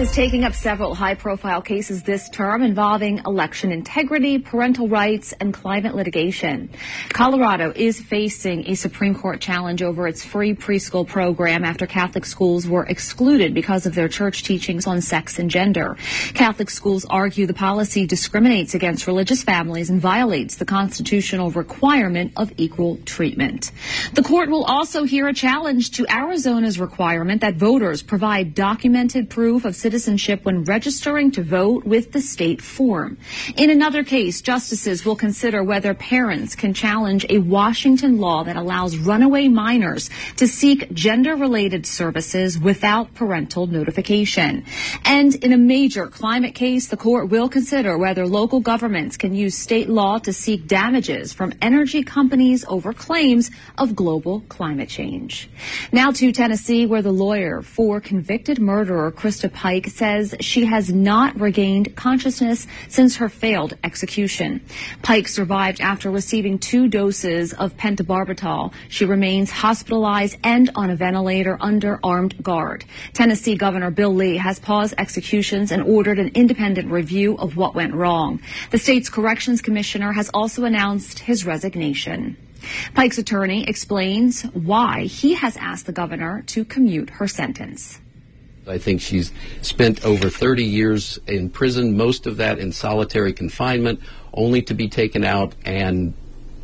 is taking up several high-profile cases this term involving election integrity, parental rights, and climate litigation. Colorado is facing a Supreme Court challenge over its free preschool program after Catholic schools were excluded because of their church teachings on sex and gender. Catholic schools argue the policy discriminates against religious families and violates the constitutional requirement of equal treatment. The court will also hear a challenge to Arizona's requirement that voters provide documented proof of citizenship when registering to vote with the state form. In another case, justices will consider whether parents can challenge a Washington law that allows runaway minors to seek gender-related services without parental notification. And in a major climate case, the court will consider whether local governments can use state law to seek damages from energy companies over claims of global climate change. Now to Tennessee, where the lawyer for convicted murderer Krista Pike says she has not regained consciousness since her failed execution. Pike survived after receiving 2 doses of pentobarbital. She remains hospitalized and on a ventilator under armed guard. Tennessee Governor Bill Lee has paused executions and ordered an independent review of what went wrong. The state's corrections commissioner has also announced his resignation. Pike's attorney explains why he has asked the governor to commute her sentence. I think she's spent over 30 years in prison, most of that in solitary confinement, only to be taken out and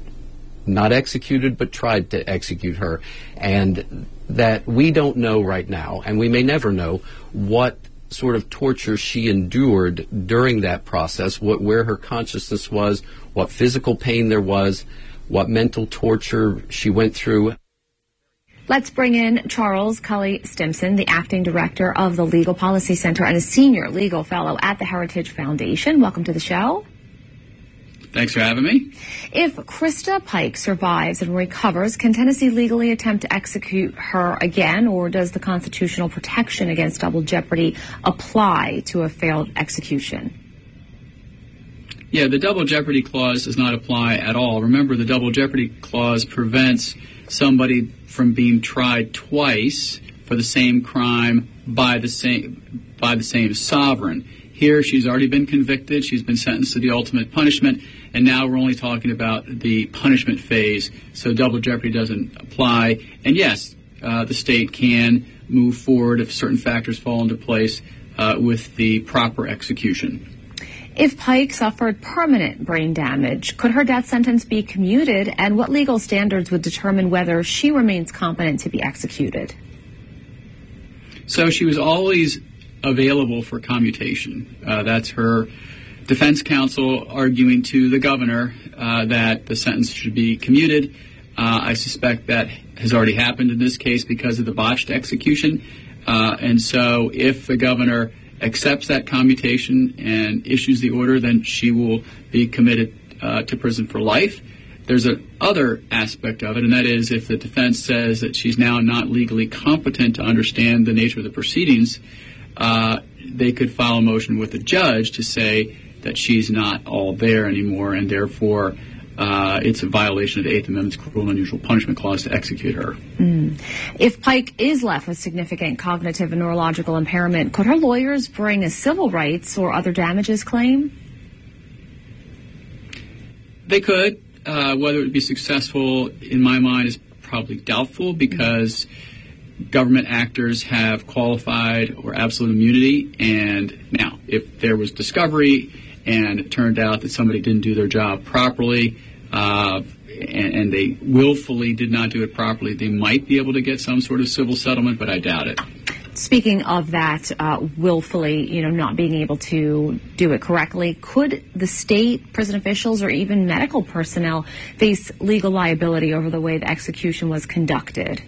not executed, but tried to execute her. And that we don't know right now, and we may never know, what sort of torture she endured during that process, where her consciousness was, what physical pain there was, what mental torture she went through. Let's bring in Charles Cully Stimson, the acting director of the Legal Policy Center and a senior legal fellow at the Heritage Foundation. Welcome to the show. Thanks for having me. If Krista Pike survives and recovers, can Tennessee legally attempt to execute her again, or does the constitutional protection against double jeopardy apply to a failed execution? Yeah, the double jeopardy clause does not apply at all. Remember, the double jeopardy clause prevents somebody from being tried twice for the same crime by the same sovereign. Here, she's already been convicted. She's been sentenced to the ultimate punishment, and now we're only talking about the punishment phase, so double jeopardy doesn't apply. And yes, the state can move forward if certain factors fall into place with the proper execution. If Pike suffered permanent brain damage, could her death sentence be commuted, and what legal standards would determine whether she remains competent to be executed? So she was always available for commutation. That's her defense counsel arguing to the governor that the sentence should be commuted. I suspect that has already happened in this case because of the botched execution. And so if the governor accepts that commutation and issues the order, then she will be committed to prison for life. There's another aspect of it, and that is if the defense says that she's now not legally competent to understand the nature of the proceedings, they could file a motion with the judge to say that she's not all there anymore, and therefore it's a violation of the Eighth Amendment's cruel and unusual punishment clause to execute her. If Pike is left with significant cognitive and neurological impairment, could her lawyers bring a civil rights or other damages claim? They could. Whether it would be successful, in my mind, is probably doubtful because government actors have qualified or absolute immunity. And now, if there was discovery and it turned out that somebody didn't do their job properly and they willfully did not do it properly, they might be able to get some sort of civil settlement, but I doubt it. Speaking of that, willfully, not being able to do it correctly, could the state, prison officials, or even medical personnel face legal liability over the way the execution was conducted?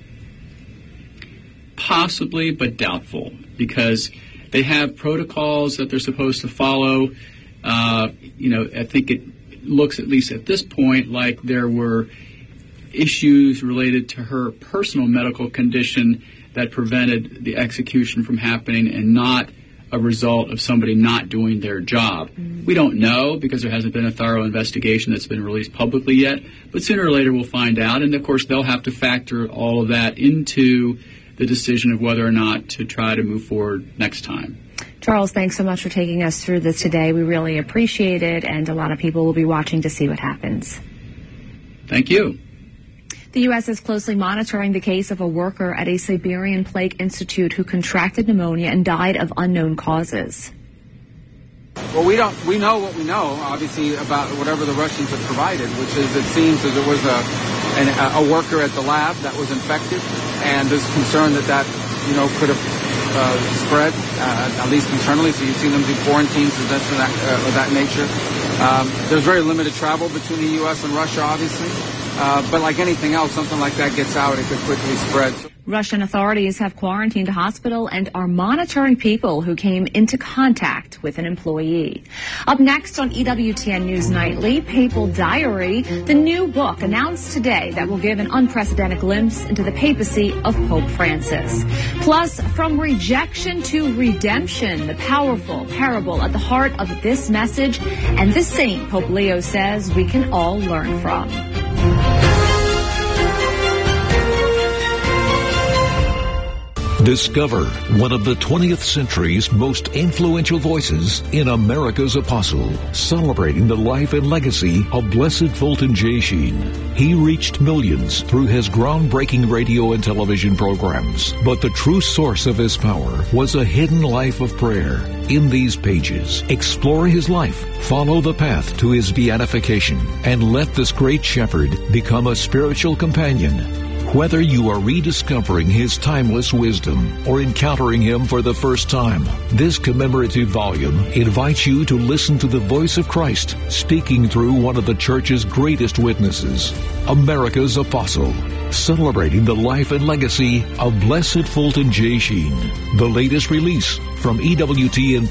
Possibly, but doubtful, because they have protocols that they're supposed to follow. I think it looks, at least at this point, like there were issues related to her personal medical condition that prevented the execution from happening and not a result of somebody not doing their job. We don't know because there hasn't been a thorough investigation that's been released publicly yet, but sooner or later we'll find out, and of course they'll have to factor all of that into the decision of whether or not to try to move forward next time. Charles, thanks so much for taking us through this today. We really appreciate it, and a lot of people will be watching to see what happens. Thank you. The U.S. is closely monitoring the case of a worker at a Siberian Plague Institute who contracted pneumonia and died of unknown causes. Well, we know what we know, obviously, about whatever the Russians have provided, which is it seems that there was a worker at the lab that was infected, and there's concern that could have spread, at least internally. So you've seen them do quarantines of that nature. There's very limited travel between the U.S. and Russia, obviously. But like anything else, something like that gets out, it could quickly spread. Russian authorities have quarantined a hospital and are monitoring people who came into contact with an employee. Up next on EWTN News Nightly, Papal Diary, the new book announced today that will give an unprecedented glimpse into the papacy of Pope Francis. Plus, from rejection to redemption, the powerful parable at the heart of this message and the saint Pope Leo says we can all learn from. Discover one of the 20th century's most influential voices in America's Apostle, celebrating the life and legacy of Blessed Fulton J. Sheen. He reached millions through his groundbreaking radio and television programs, but the true source of his power was a hidden life of prayer. In these pages, explore his life, follow the path to his beatification, and let this great shepherd become a spiritual companion. Whether you are rediscovering his timeless wisdom or encountering him for the first time, this commemorative volume invites you to listen to the voice of Christ speaking through one of the Church's greatest witnesses, America's Apostle, celebrating the life and legacy of Blessed Fulton J. Sheen. The latest release from EWTN